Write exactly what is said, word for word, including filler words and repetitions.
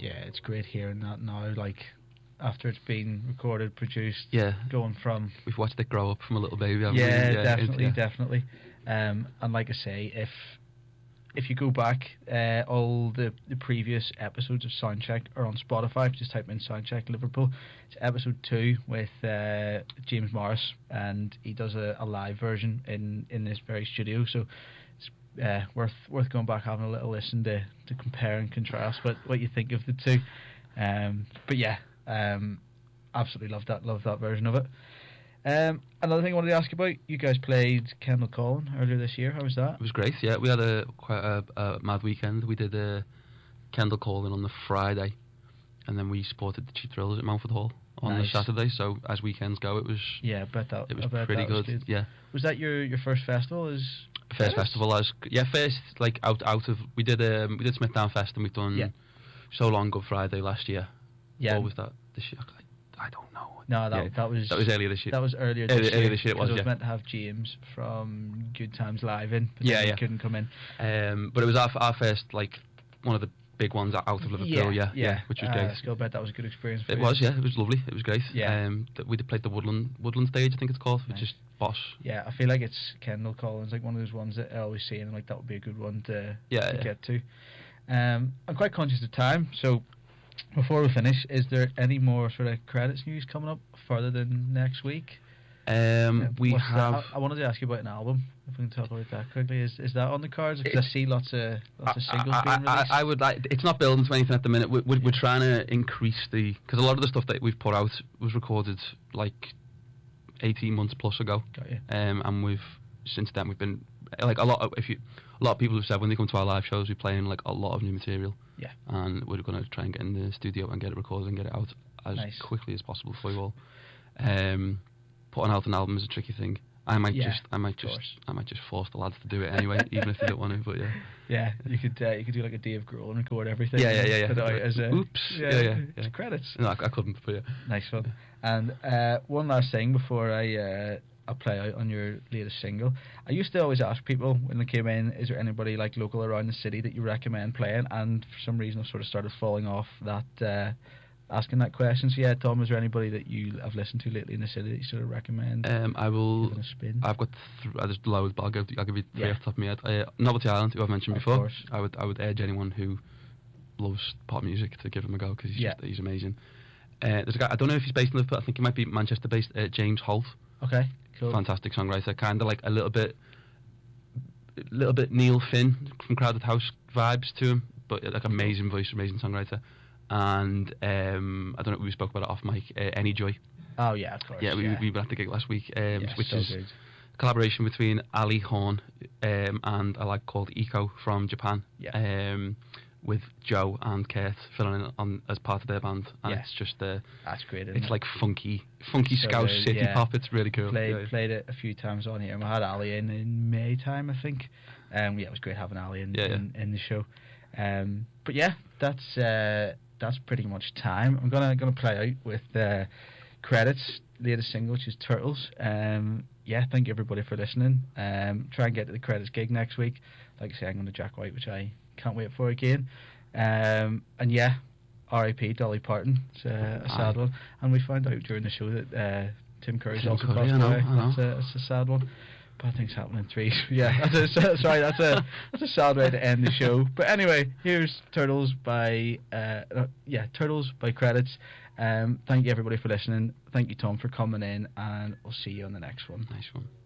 yeah, it's great hearing that now. Like after it's been recorded, produced, Yeah. going from We've watched it grow up from a little baby. haven't yeah, we? definitely, yeah. definitely. Um, and like I say, if if you go back, uh, all the, the previous episodes of Soundcheck are on Spotify. Just type in Soundcheck Liverpool. It's episode two with uh, James Morris, and he does a, a live version in, in this very studio. So it's uh, worth worth going back, having a little listen to, to compare and contrast what, what you think of the two. Um, but yeah, um, absolutely love that love that version of it. Um, another thing I wanted to ask you about, you guys played Kendal Calling earlier this year. How was that? It was great, yeah. We had a quite a, a mad weekend. We did a Kendal Calling on the Friday, and then we supported the Cheap Thrills at Mountford Hall on Nice. the Saturday. So as weekends go, it was Yeah, I bet that it was I bet pretty that was good. Yeah, Was that your, your first festival? Is first Yes? festival. I was yeah first like out out of we did um we did Smithdown Fest, and we've done Yeah. So Long Good Friday last year. Yeah. Or was that this year? I, I don't know. No, that Yeah, that was that was earlier this year. that was earlier Earlier- this earlier year. this year it was, 'cause I was yeah. meant to have James from Good Times Live in, but Yeah, then he yeah. couldn't come in. Um, but it was our our first like one of the big ones out of Liverpool. Yeah, yeah, which was uh, great. Still bet that was a good experience for It you. was, yeah, it was lovely. It was great. Yeah. Um, th- we did play the Woodland Woodland stage, I think it's called, which Nice. is boss. Yeah, I feel like it's Kendal Calling. It's like one of those ones that I always see, and I'm like, that would be a good one to, Yeah, to yeah. get to. Um, I'm quite conscious of time, so before we finish, is there any more sort of credits news coming up further than next week? Um, Uh, we what's the- have. I, I wanted to ask you about an album. If we can talk about that quickly, is is that on the cards? Because I see lots of lots of singles I, being I, released. I, I would like. It's not building to anything at the minute. We're, we're, we're trying to increase the because a lot of the stuff that we've put out was recorded like eighteen months plus ago. Got you. Um, and we've since then we've been like a lot of if you a lot of people have said when they come to our live shows we're playing like a lot of new material. Yeah. And we're going to try and get in the studio and get it recorded and get it out as Nice. quickly as possible for you all. Um, putting out an album is a tricky thing. I might Yeah, just I might of just course. I might just force the lads to do it anyway, even if they don't want to. But yeah. Yeah, you could uh, you could do like a Dave Grohl and record everything. Yeah, yeah, and yeah, yeah. put it out as a, Oops. Yeah, yeah, it's yeah. credits. No, I, I couldn't. But yeah. Nice one. And uh, one last thing before I uh, I play out on your latest single. I used to always ask people when they came in, is there anybody like local around the city that you recommend playing? And for some reason I've sort of started falling off that uh, asking that question. So yeah, Tom, is there anybody that you have listened to lately in the city that you sort of recommend Um, I will. giving a spin? I've got th- uh, there's loads, but I'll give I'll give you three Yeah. off the top of my head. Uh, Novelty Island, who I've mentioned Of before. course. I would I would urge anyone who loves pop music to give him a go because he's Yeah. just, he's amazing. Uh, there's a guy I don't know if he's based in Liverpool. I think he might be Manchester based. Uh, James Holt, Okay, cool. fantastic songwriter, kind of like a little bit, a little bit Neil Finn from Crowded House vibes to him, but like amazing voice, amazing songwriter. And um, I don't know if we spoke about it off mic. Uh, Any Joy, Oh yeah, of course. yeah, we yeah. we were at the gig last week, um, Yeah, which so is good. collaboration between Ali Horn um, and a lad called Eco from Japan. Yeah. Um, with Joe and Kurt filling in on as part of their band, and Yeah. it's just uh, That's great. Isn't it's it? like funky, funky So Scouse good, city yeah. pop. It's really cool. Played yeah. played it a few times on here. We had Ali in in May time, I think. Um, yeah, it was great having Ali in Yeah, yeah. in, in the show. Um, but yeah, that's uh, that's pretty much time. I'm gonna gonna play out with uh, credits. Latest single, which is Turtles. Um, yeah, thank you everybody for listening. Um, try and get to the credits gig next week. Like I say, I'm going to Jack White, which I can't wait for again. Um, and yeah, R I P Dolly Parton. It's uh, a sad Aye. one. And we found out during the show that uh, Tim Curry's Tim also Curry, passed I know, away. I know. That's a, that's a sad one. Bad things happen in threes. Yeah, that's a, sorry, that's a that's a sad way to end the show. But anyway, here's Turtles by uh, uh, yeah Turtles by Credits. Um, thank you everybody for listening. Thank you Tom for coming in, and we'll see you on the next one. Nice one.